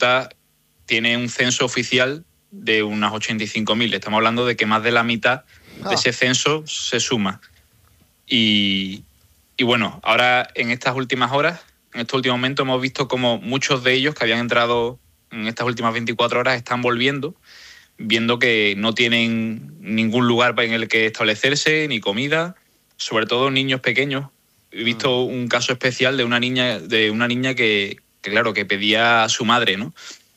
Ceuta tiene un censo oficial de unas 85.000. Estamos hablando de que más de la mitad de ese censo se suma. Y bueno, ahora en estas últimas horas, en estos últimos momentos, hemos visto como muchos de ellos que habían entrado en estas últimas 24 horas están volviendo, viendo que no tienen ningún lugar en el que establecerse, ni comida, sobre todo niños pequeños. He visto un caso especial de una niña que claro, que pedía a su madre, ¿no?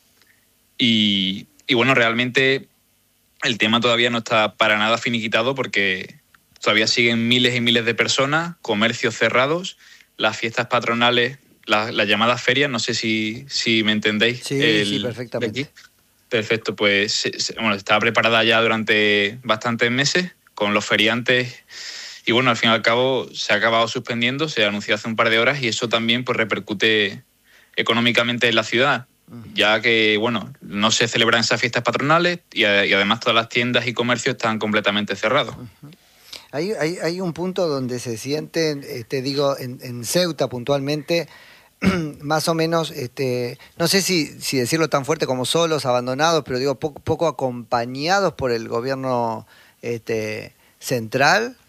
Y bueno, realmente el tema todavía no está para nada finiquitado porque todavía siguen miles y miles de personas, comercios cerrados, las fiestas patronales, las llamadas ferias, no sé si me entendéis. Sí, perfectamente. Perfecto, pues está preparada ya durante bastantes meses con los feriantes y bueno, al fin y al cabo se ha acabado suspendiendo, se anunció hace un par de horas y eso también pues repercute económicamente en la ciudad, ya que bueno, no se celebran esas fiestas patronales y además todas las tiendas y comercios están completamente cerrados. Hay un punto donde se sienten, en Ceuta puntualmente, más o menos, no sé si decirlo tan fuerte como solos, abandonados, pero digo poco acompañados por el gobierno central.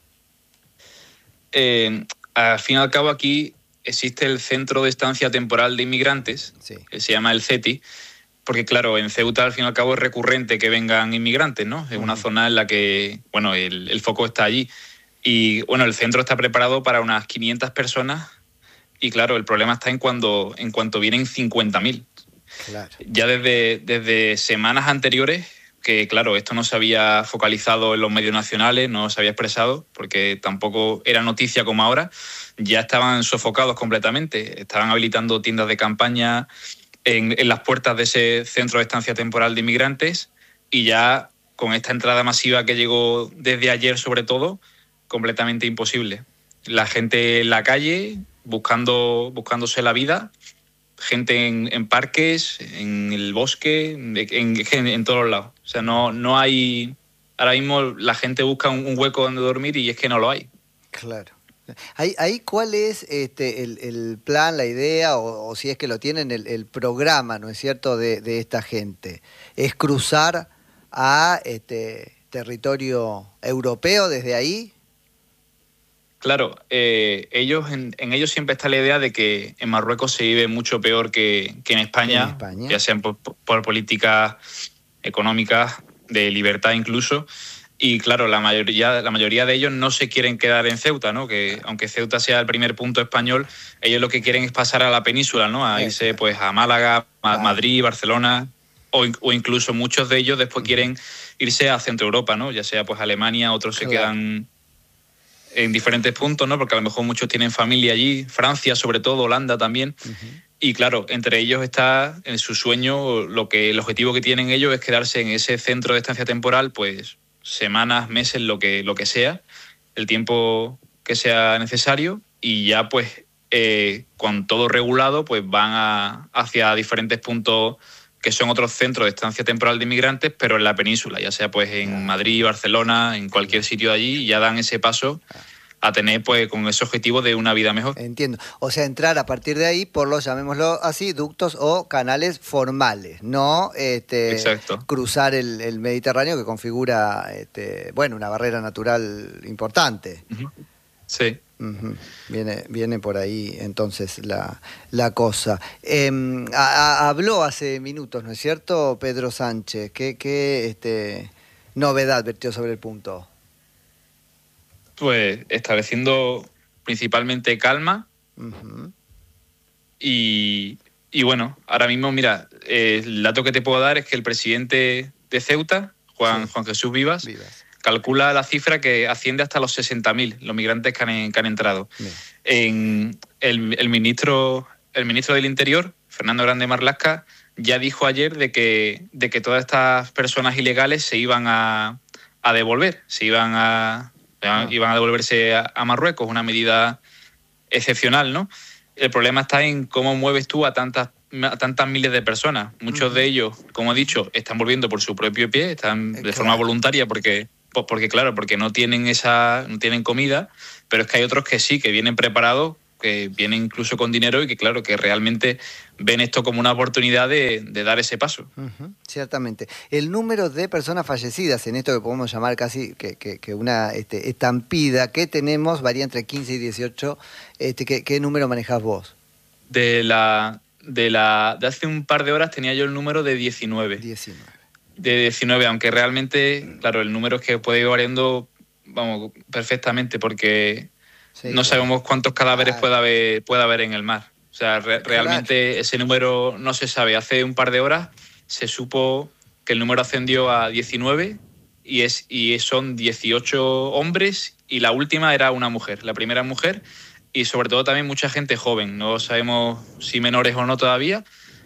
Al fin y al cabo aquí existe el Centro de Estancia Temporal de Inmigrantes, sí, que se llama el CETI, porque claro, en Ceuta al fin y al cabo es recurrente que vengan inmigrantes, ¿no? Es una zona en la que, bueno, el foco está allí. Y bueno, el centro está preparado para unas 500 personas y claro, el problema está en cuanto vienen 50.000. Claro. Ya desde semanas anteriores, que claro, esto no se había focalizado en los medios nacionales, no se había expresado, porque tampoco era noticia como ahora, ya estaban sofocados completamente, estaban habilitando tiendas de campaña en las puertas de ese centro de estancia temporal de inmigrantes y ya con esta entrada masiva que llegó desde ayer sobre todo, completamente imposible. La gente en la calle buscándose la vida, gente en parques, en el bosque, en todos lados. O sea, no hay... Ahora mismo la gente busca un hueco donde dormir y es que no lo hay. Claro. ¿Ahí cuál es el plan, la idea, o si es que lo tienen, el programa, ¿no es cierto?, de esta gente? ¿Es cruzar a territorio europeo desde ahí? Claro, en ellos siempre está la idea de que en Marruecos se vive mucho peor que en España, ya sean por políticas económicas, de libertad incluso. Y claro, la mayoría de ellos no se quieren quedar en Ceuta, ¿no? Que aunque Ceuta sea el primer punto español, ellos lo que quieren es pasar a la península, ¿no? A irse pues a Málaga, Madrid, Barcelona, o incluso muchos de ellos después quieren irse a Centro Europa, ¿no? Ya sea pues Alemania, otros se quedan en diferentes puntos, ¿no? Porque a lo mejor muchos tienen familia allí, Francia sobre todo, Holanda también. Y claro, entre ellos está en su sueño, el objetivo que tienen ellos es quedarse en ese centro de estancia temporal, pues semanas, meses, lo que sea, el tiempo que sea necesario y ya pues con todo regulado pues van hacia diferentes puntos que son otros centros de estancia temporal de inmigrantes, pero en la península, ya sea pues en Madrid, Barcelona, en cualquier sitio de allí, y ya dan ese paso a tener pues con ese objetivo de una vida mejor. Entiendo. O sea, entrar a partir de ahí por los, llamémoslo así, ductos o canales formales, no cruzar el Mediterráneo, que configura una barrera natural importante. Sí. Viene por ahí entonces la cosa. Habló hace minutos, ¿no es cierto, Pedro Sánchez? ¿Qué novedad vertió sobre el punto? Pues estableciendo principalmente calma y bueno, ahora mismo, mira, el dato que te puedo dar es que el presidente de Ceuta, Juan Jesús Vivas, calcula la cifra que asciende hasta los 60.000 los migrantes que han entrado. El ministro del Interior, Fernando Grande Marlaska, ya dijo ayer de que todas estas personas ilegales se iban a devolver, iban a devolverse a Marruecos, una medida excepcional, ¿no? El problema está en cómo mueves tú a tantas miles de personas. Muchos de ellos, como he dicho, están volviendo por su propio pie, están de forma voluntaria porque no tienen comida, pero es que hay otros que sí, que vienen preparados que vienen incluso con dinero y que, claro, que realmente ven esto como una oportunidad de dar ese paso. Ciertamente. El número de personas fallecidas en esto que podemos llamar casi que una estampida que tenemos varía entre 15 y 18. ¿Qué número manejás vos? De hace un par de horas tenía yo el número de 19. De 19, aunque realmente, claro, el número es que puede ir variando, vamos, perfectamente, porque no sabemos cuántos cadáveres puede haber en el mar. O sea, realmente ese número no se sabe. Hace un par de horas se supo que el número ascendió a 19 y son 18 hombres y la última era una mujer. La primera mujer y sobre todo también mucha gente joven. No sabemos si menores o no todavía,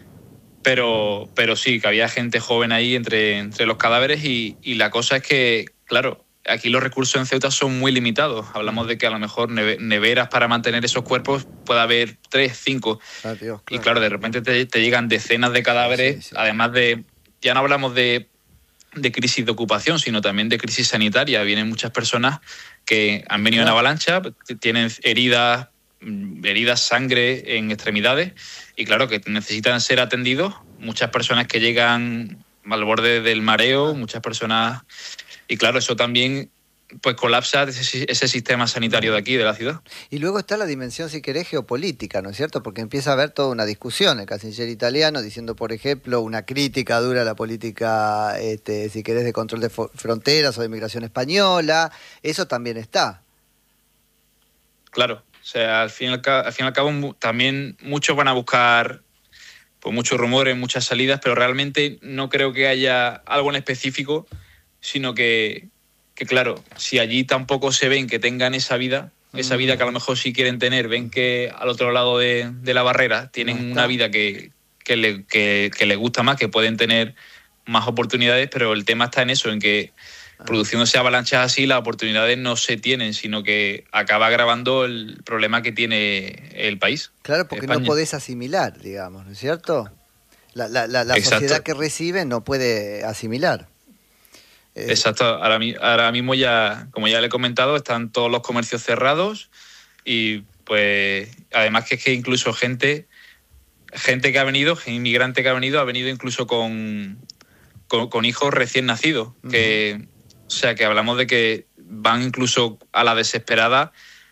pero sí, que había gente joven ahí entre los cadáveres y la cosa es que, claro, aquí los recursos en Ceuta son muy limitados. Hablamos de que a lo mejor neveras para mantener esos cuerpos puede haber 3, 5. Dios, claro. Y claro, de repente te llegan decenas de cadáveres, además de... Ya no hablamos de crisis de ocupación, sino también de crisis sanitaria. Vienen muchas personas que han venido en avalancha, tienen heridas, sangre en extremidades y claro, que necesitan ser atendidos. Muchas personas que llegan al borde del mareo, muchas personas... Y claro, eso también pues colapsa ese sistema sanitario de aquí, de la ciudad. Y luego está la dimensión, si querés, geopolítica, ¿no es cierto? Porque empieza a haber toda una discusión. El canciller italiano diciendo, por ejemplo, una crítica dura a la política, si querés, de control de fronteras o de migración española. Eso también está. Claro. O sea, al fin y al cabo también muchos van a buscar pues muchos rumores, muchas salidas, pero realmente no creo que haya algo en específico, sino que claro, si allí tampoco se ven que tengan esa vida que a lo mejor sí quieren tener, ven que al otro lado de la barrera tienen una vida que les gusta más, que pueden tener más oportunidades, pero el tema está en eso, en que produciéndose avalanchas así, las oportunidades no se tienen, sino que acaba agravando el problema que tiene el país. Claro, porque España. No podés asimilar, digamos, ¿no es cierto? La sociedad que recibe no puede asimilar. Exacto. Ahora mismo ya, como ya le he comentado, están todos los comercios cerrados y pues además que es que incluso gente que ha venido, inmigrante que ha venido incluso con hijos recién nacidos, que o sea, que hablamos de que van incluso a la desesperada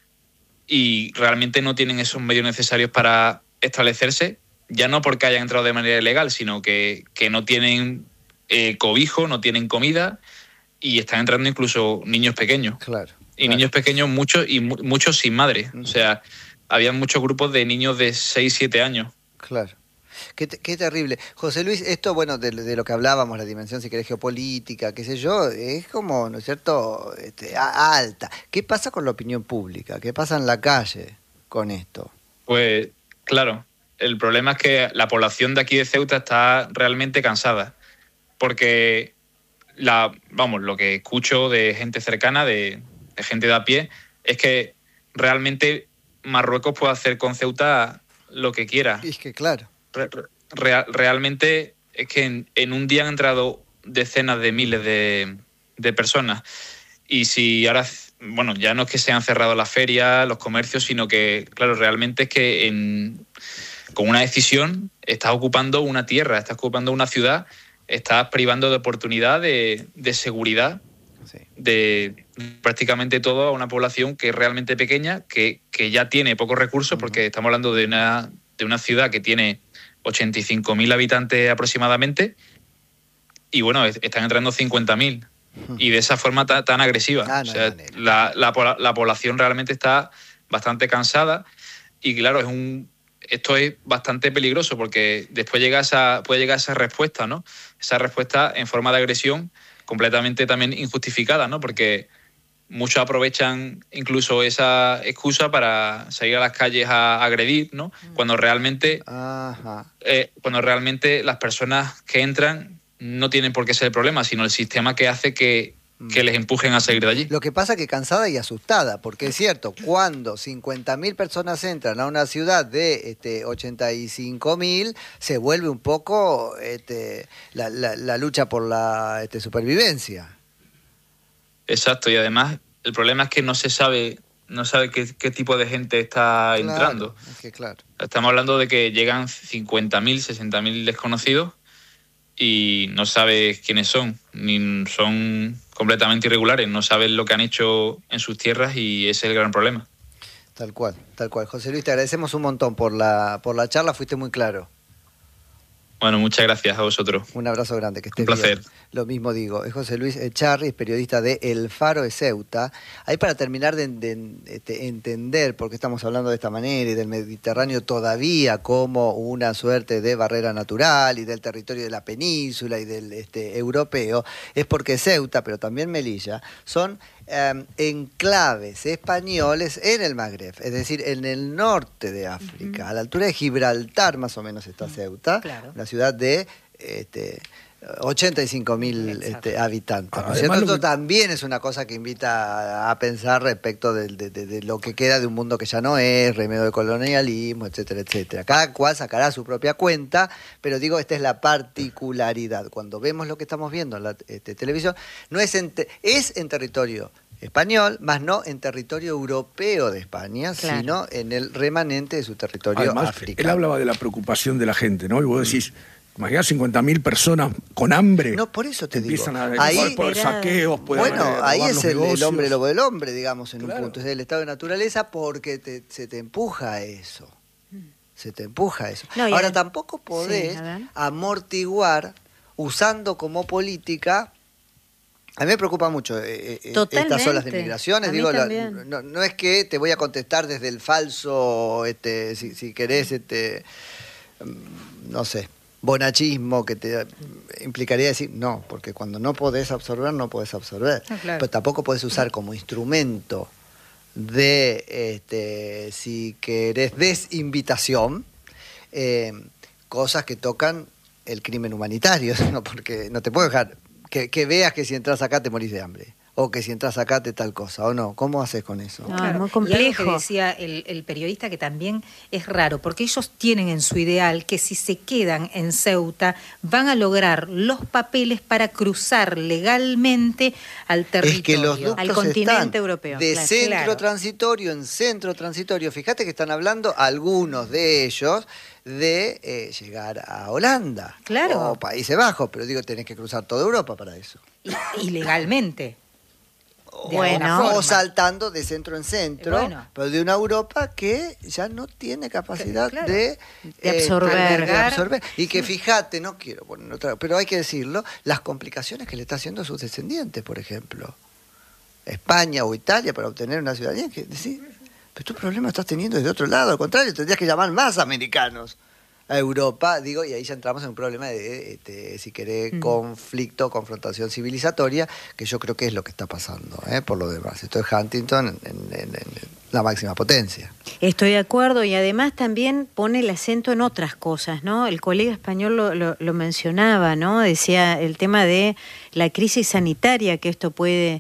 y realmente no tienen esos medios necesarios para establecerse, ya no porque hayan entrado de manera ilegal, sino que no tienen cobijo, no tienen comida y están entrando incluso niños pequeños. Claro. Y niños pequeños muchos sin madre. O sea, había muchos grupos de niños de 6, 7 años. Claro. Qué terrible. José Luis, esto, bueno, de lo que hablábamos, la dimensión, si querés, geopolítica, qué sé yo, es como, ¿no es cierto?, alta. ¿Qué pasa con la opinión pública? ¿Qué pasa en la calle con esto? Pues, claro, el problema es que la población de aquí de Ceuta está realmente cansada, porque lo que escucho de gente cercana, de gente de a pie, es que realmente Marruecos puede hacer con Ceuta lo que quiera. Y es que, claro. Realmente es que en un día han entrado decenas de miles de personas. Y si ahora, bueno, ya no es que se han cerrado las ferias, los comercios, sino que, claro, realmente es que con una decisión estás ocupando una tierra, estás ocupando una ciudad, estás privando de oportunidad, de seguridad, sí, de prácticamente toda una población que es realmente pequeña, que ya tiene pocos recursos, porque estamos hablando de una ciudad que tiene 85.000 habitantes aproximadamente, y bueno, están entrando 50.000, y de esa forma tan agresiva. O sea, la población realmente está bastante cansada, y claro, esto es bastante peligroso, porque después puede llegar esa respuesta, ¿no? Esa respuesta en forma de agresión completamente también injustificada, ¿no? Porque muchos aprovechan incluso esa excusa para salir a las calles a agredir, ¿no? Cuando realmente las personas que entran no tienen por qué ser el problema, sino el sistema que hace que les empujen a salir de allí. Lo que pasa es que cansada y asustada, porque es cierto, cuando 50.000 personas entran a una ciudad de 85.000, se vuelve un poco la lucha por la supervivencia. Exacto, y además el problema es que no se sabe no sabe qué tipo de gente está entrando. Es que claro. Estamos hablando de que llegan 50.000, 60.000 desconocidos y no sabes quiénes son, ni son completamente irregulares, no sabes lo que han hecho en sus tierras y ese es el gran problema. Tal cual, tal cual. José Luis, te agradecemos un montón por la charla, fuiste muy claro. Bueno, muchas gracias a vosotros. Un abrazo grande, que estés bien. Un placer. Lo mismo digo. Es José Luis Echarri, es periodista de El Faro de Ceuta. Ahí para terminar de entender por qué estamos hablando de esta manera y del Mediterráneo todavía como una suerte de barrera natural y del territorio de la península y del europeo, es porque Ceuta, pero también Melilla, son enclaves españoles en el Magreb, es decir, en el norte de África, a la altura de Gibraltar más o menos está Ceuta, una ciudad de 85.000 habitantes. ¿No es cierto? Esto también es una cosa que invita a pensar respecto de lo que queda de un mundo que ya no es, remedio del colonialismo, etcétera, etcétera. Cada cual sacará su propia cuenta, pero digo, esta es la particularidad. Cuando vemos lo que estamos viendo en la televisión, no es en territorio español, más no en territorio europeo de España, sino en el remanente de su territorio africano. Él hablaba de la preocupación de la gente, ¿no? Y vos decís, imaginás 50.000 personas con hambre. No, por eso te empiezan digo. Empiezan a haber saqueos, ahí es el hombre lobo del hombre, digamos, en un punto. Es el estado de naturaleza porque se te empuja a eso. Se te empuja a eso. No, ahora, tampoco podés amortiguar usando como política. A mí me preocupa mucho estas olas de migraciones. Digo, no es que te voy a contestar desde el falso, si querés, no sé, bonachismo que te implicaría decir no, porque cuando no podés absorber, no podés absorber. Pero tampoco podés usar como instrumento de, si querés, desinvitación, cosas que tocan el crimen humanitario, ¿no? Porque no te puedo dejar que veas que si entras acá te morís de hambre, o que si entras acá te tal cosa, o no. ¿Cómo haces con eso? No, es muy complejo. Y algo que decía el periodista, que también es raro, porque ellos tienen en su ideal que si se quedan en Ceuta van a lograr los papeles para cruzar legalmente al territorio, es que los al continente europeo. De centro transitorio en centro transitorio. Fíjate que están hablando algunos de ellos de llegar a Holanda o Países Bajos, pero digo, tenés que cruzar toda Europa para eso. Y legalmente. O saltando de centro en centro, pero de una Europa que ya no tiene capacidad de absorber. Y que fíjate, no quiero poner otra, pero hay que decirlo, las complicaciones que le está haciendo a sus descendientes, por ejemplo. España o Italia para obtener una ciudadanía, que decir, pero tu problema estás teniendo desde otro lado, al contrario, tendrías que llamar más americanos a Europa, digo, y ahí ya entramos en un problema de, si querés, conflicto, confrontación civilizatoria, que yo creo que es lo que está pasando, por lo demás. Esto es Huntington en la máxima potencia. Estoy de acuerdo, y además también pone el acento en otras cosas, ¿no? El colega español lo mencionaba, ¿no? Decía el tema de la crisis sanitaria que esto puede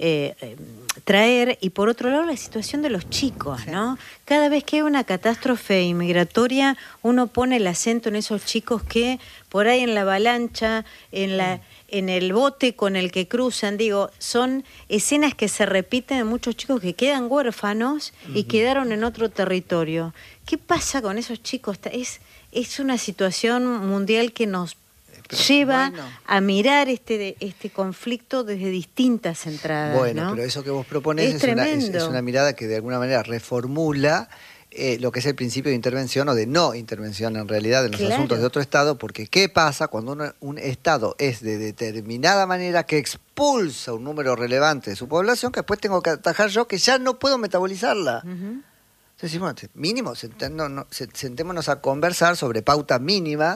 traer, y por otro lado la situación de los chicos, ¿no? Cada vez que hay una catástrofe inmigratoria, uno pone el acento en esos chicos que por ahí en la avalancha, en el bote con el que cruzan, digo, son escenas que se repiten de muchos chicos que quedan huérfanos y quedaron en otro territorio. ¿Qué pasa con esos chicos? Es una situación mundial que nos lleva a mirar este conflicto desde distintas entradas. Bueno, ¿no? pero eso que vos proponés es una mirada que de alguna manera reformula lo que es el principio de intervención o de no intervención en realidad en los asuntos de otro Estado, porque ¿qué pasa cuando un Estado es de determinada manera que expulsa un número relevante de su población, que después tengo que atajar yo, que ya no puedo metabolizarla? Entonces, bueno, mínimo, sentémonos a conversar sobre pautas mínimas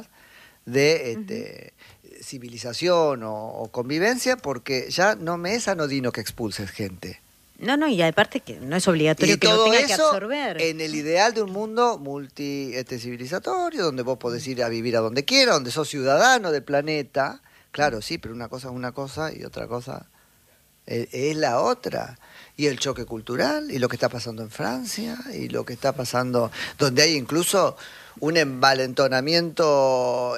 de civilización o convivencia, porque ya no me es anodino que expulses gente. No, y aparte que no es obligatorio que lo tenga que absorber. En el ideal de un mundo civilizatorio, donde vos podés ir a vivir a donde quieras, donde sos ciudadano del planeta. Claro, sí, pero una cosa es una cosa y otra cosa es la otra. Y el choque cultural, y lo que está pasando en Francia, y lo que está pasando, donde hay incluso un envalentonamiento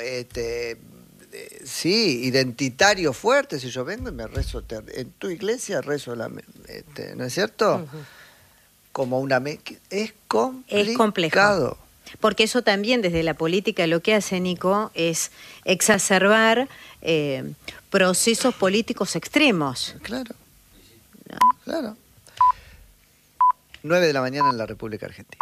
identitario fuerte. Si yo vengo y me rezo en tu iglesia, rezo ¿no es cierto? como una... Es complicado. Es complejo. Porque eso también desde la política lo que hace, Nico, es exacerbar procesos políticos extremos. Claro. ¿No? Claro. 9 de la mañana en la República Argentina.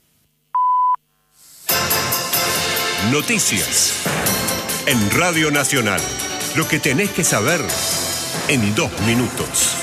Noticias. En Radio Nacional. Lo que tenés que saber en 2 minutos.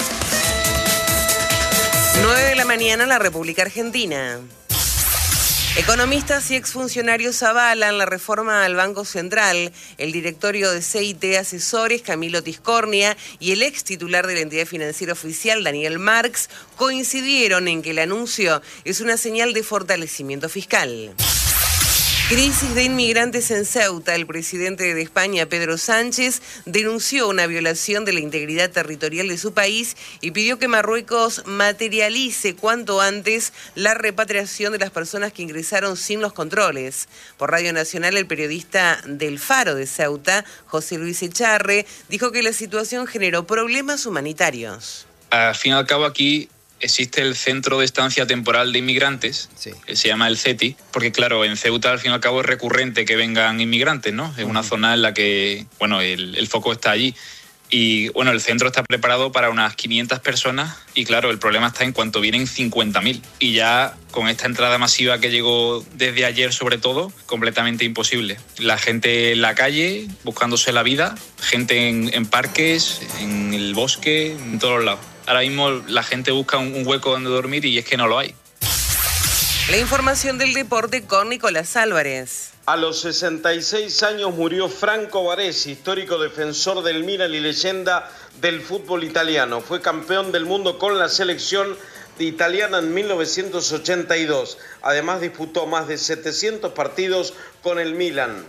9 de la mañana en la República Argentina. Economistas y exfuncionarios avalan la reforma al Banco Central. El directorio de CIT Asesores, Camilo Tiscornia, y el ex titular de la entidad financiera oficial, Daniel Marx, coincidieron en que el anuncio es una señal de fortalecimiento fiscal. Crisis de inmigrantes en Ceuta. El presidente de España, Pedro Sánchez, denunció una violación de la integridad territorial de su país y pidió que Marruecos materialice cuanto antes la repatriación de las personas que ingresaron sin los controles. Por Radio Nacional, el periodista del Faro de Ceuta, José Luis Echarre, dijo que la situación generó problemas humanitarios. Al fin y al cabo aquí existe el Centro de Estancia Temporal de Inmigrantes, sí, que se llama el CETI, porque claro, en Ceuta al fin y al cabo es recurrente que vengan inmigrantes, ¿no? Es una zona en la que, bueno, el foco está allí. Y bueno, el centro está preparado para unas 500 personas y claro, el problema está en cuanto vienen 50.000. Y ya con esta entrada masiva que llegó desde ayer sobre todo, completamente imposible. La gente en la calle, buscándose la vida, gente en parques, en el bosque, en todos lados. Ahora mismo la gente busca un hueco donde dormir y es que no lo hay. La información del deporte con Nicolás Álvarez. A los 66 años murió Franco Baresi, histórico defensor del Milan y leyenda del fútbol italiano. Fue campeón del mundo con la selección italiana en 1982. Además disputó más de 700 partidos con el Milan.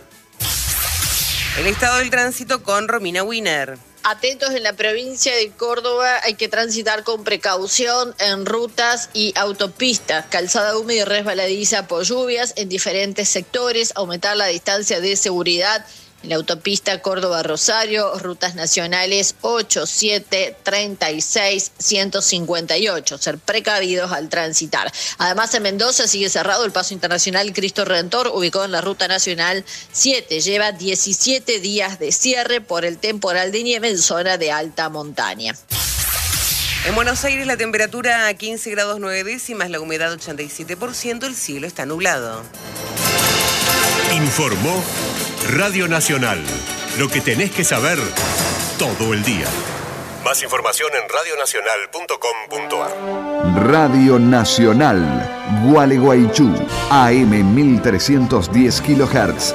El estado del tránsito con Romina Wiener. Atentos, en la provincia de Córdoba hay que transitar con precaución en rutas y autopistas, calzada húmeda y resbaladiza por lluvias en diferentes sectores, aumentar la distancia de seguridad en la autopista Córdoba-Rosario, rutas nacionales 8, 7, 36, 158. Ser precavidos al transitar. Además, en Mendoza sigue cerrado el paso internacional Cristo Redentor, ubicado en la ruta nacional 7. Lleva 17 días de cierre por el temporal de nieve en zona de alta montaña. En Buenos Aires la temperatura a 15 grados 9 décimas, la humedad 87%, el cielo está nublado. Informó Radio Nacional. Lo que tenés que saber todo el día. Más información en radionacional.com.ar. Radio Nacional, Gualeguaychú, AM 1310 kHz.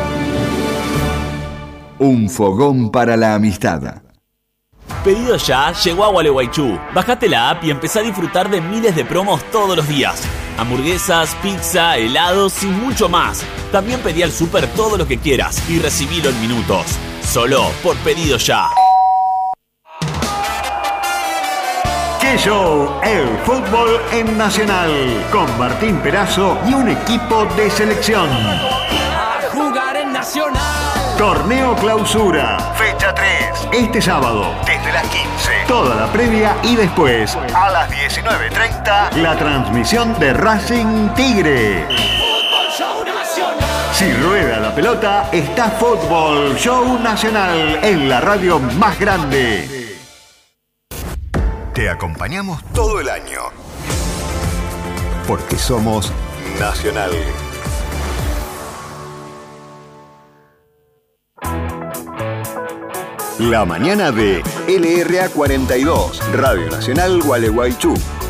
Un fogón para la amistad. Pedido Ya llegó a Gualeguaychú. Bajate la app y empezá a disfrutar de miles de promos todos los días. Hamburguesas, pizza, helados y mucho más. También pedí al súper todo lo que quieras y recibilo en minutos. Solo por Pedido Ya. ¡Qué show! El fútbol en Nacional. Con Martín Perazo y un equipo de selección. A jugar en Nacional. Torneo Clausura, fecha 3, este sábado, desde las 15. Toda la previa y después, a las 19:30, la transmisión de Racing Tigre. Si rueda la pelota, está Fútbol Show Nacional en la radio más grande. Te acompañamos todo el año. Porque somos Nacional. La mañana de LRA 42, Radio Nacional Gualeguaychú.